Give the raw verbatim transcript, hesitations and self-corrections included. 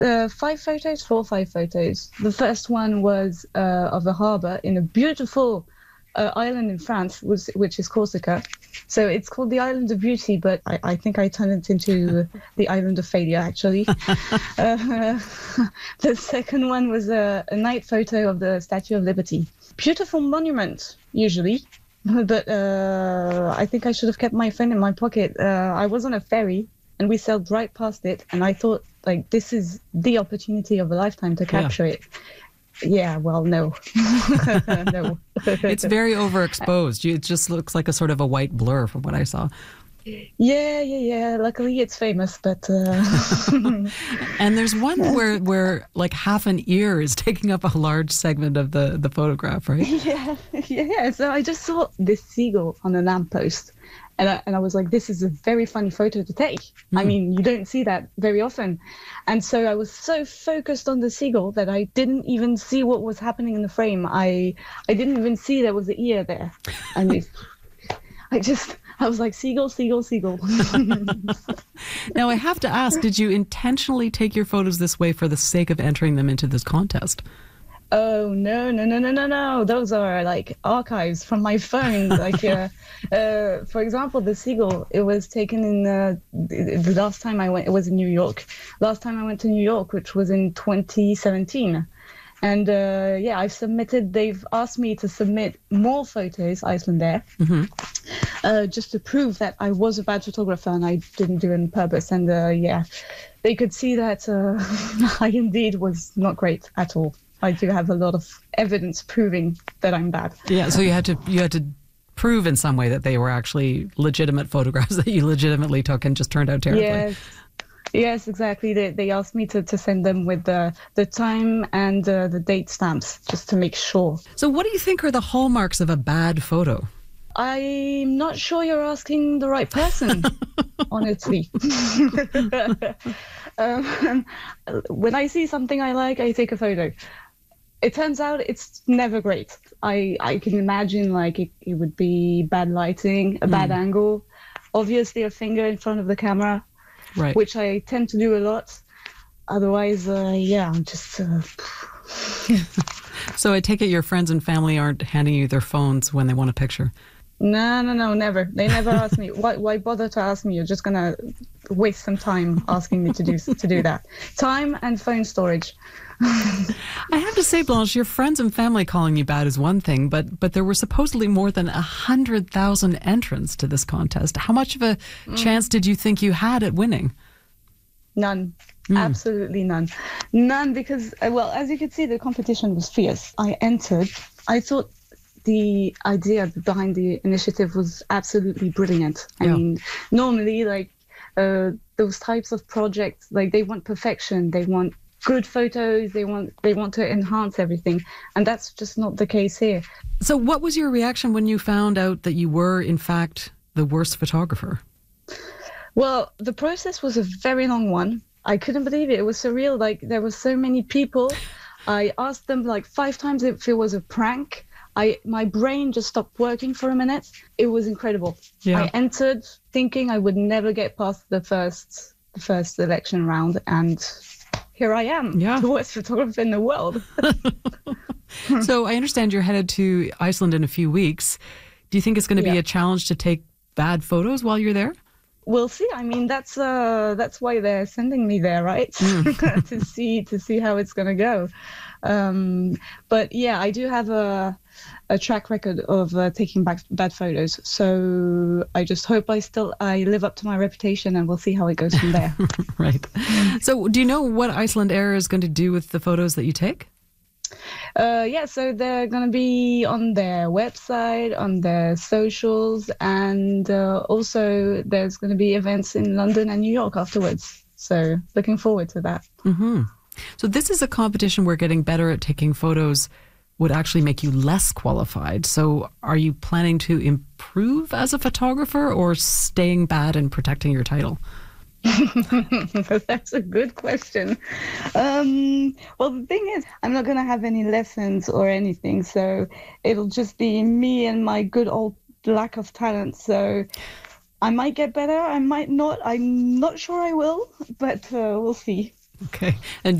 Uh, five photos, four or five photos. The first one was uh, of a harbour in a beautiful uh, island in France, was, which is Corsica. So it's called the Island of Beauty, but I, I think I turned it into the Island of Failure, actually. uh, the second one was a, a night photo of the Statue of Liberty. Beautiful monument, usually. But uh, I think I should have kept my phone in my pocket. Uh, I was on a ferry, and we sailed right past it, and I thought, like, this is the opportunity of a lifetime to capture yeah. it. Yeah, well, no. no. It's very overexposed. It just looks like a sort of a white blur from what I saw. Yeah, yeah, yeah. Luckily, it's famous, but... Uh... And there's one where, where, like, half an ear is taking up a large segment of the, the photograph, right? Yeah, yeah. So I just saw this seagull on a lamppost. And I, and I was like, this is a very funny photo to take. Mm. I mean, you don't see that very often. And so I was so focused on the seagull that I didn't even see what was happening in the frame. I I didn't even see there was an ear there. And it, I just, I was like, seagull, seagull, seagull. Now, I have to ask, did you intentionally take your photos this way for the sake of entering them into this contest? Oh, no, no, no, no, no, no. Those are like archives from my phone. Like, uh, uh, for example, the seagull, it was taken in uh, the last time I went, it was in New York. Last time I went to New York, which was in twenty seventeen. And uh, yeah, I've submitted, they've asked me to submit more photos, Icelandair, mm-hmm. uh, just to prove that I was a bad photographer and I didn't do it on purpose. And uh, yeah, they could see that uh, I indeed was not great at all. I do have a lot of evidence proving that I'm bad. Yeah, so you had to you had to prove in some way that they were actually legitimate photographs that you legitimately took and just turned out terribly. Yes, yes, exactly. They they asked me to, to send them with the the time and uh, the date stamps just to make sure. So what do you think are the hallmarks of a bad photo? I'm not sure you're asking the right person, honestly. um, when I see something I like, I take a photo. It turns out it's never great. I, I can imagine like it, it would be bad lighting, a bad mm. angle, obviously a finger in front of the camera, right. which I tend to do a lot. Otherwise, uh, yeah, I'm just... Uh, So I take it your friends and family aren't handing you their phones when they want a picture? No, no, no, never. They never ask me. Why, why bother to ask me? You're just going to waste some time asking me to do to do that. Time and phone storage. I have to say, Blanche, your friends and family calling you bad is one thing, but but there were supposedly more than one hundred thousand entrants to this contest. How much of a mm. chance did you think you had at winning? None. Mm. Absolutely none. None because, well, as you can see, the competition was fierce. I entered. I thought the idea behind the initiative was absolutely brilliant. I yeah. mean, normally, like, uh, those types of projects, like, they want perfection. They want good photos. They want they want to enhance everything. And that's just not the case here. So what was your reaction when you found out that you were, in fact, the worst photographer? Well, the process was a very long one. I couldn't believe it. It was surreal. Like, there were so many people. I asked them like five times if it was a prank. I my brain just stopped working for a minute. It was incredible. Yeah. I entered thinking I would never get past the first the first election round, and here I am, yeah. the worst photographer in the world. So I understand you're headed to Iceland in a few weeks. Do you think it's going to yeah. be a challenge to take bad photos while you're there? We'll see. I mean, that's uh, that's why they're sending me there, right? Mm. to see to see how it's going to go. Um, but yeah, I do have a a track record of uh, taking back bad photos. So I just hope I still I live up to my reputation, and we'll see how it goes from there. Right. So do you know what Icelandair is going to do with the photos that you take? Uh, yeah, so they're going to be on their website, on their socials, and uh, also there's going to be events in London and New York afterwards. So looking forward to that. Mm-hmm. So this is a competition where getting better at taking photos would actually make you less qualified. So are you planning to improve as a photographer or staying bad and protecting your title? That's a good question. Um, well, the thing is, I'm not going to have any lessons or anything, so it'll just be me and my good old lack of talent. So I might get better, I might not. I'm not sure I will, but uh, we'll see. Okay. And